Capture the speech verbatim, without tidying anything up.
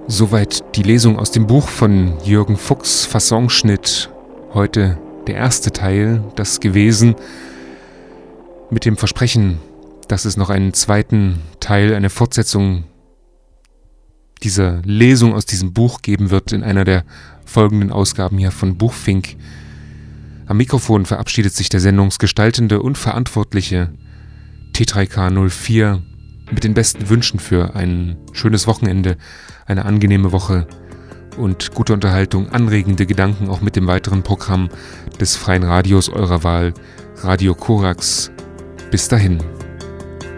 Soweit die Lesung aus dem Buch von Jürgen Fuchs, Fassonschnitt. Heute der erste Teil, das gewesen, mit dem Versprechen, dass es noch einen zweiten Teil, eine Fortsetzung dieser Lesung aus diesem Buch geben wird in einer der folgenden Ausgaben hier von Buchfink. Am Mikrofon verabschiedet sich der Sendungsgestaltende und Verantwortliche T drei K null vier mit den besten Wünschen für ein schönes Wochenende, eine angenehme Woche und gute Unterhaltung, anregende Gedanken auch mit dem weiteren Programm des Freien Radios eurer Wahl, Radio Korax. Bis dahin.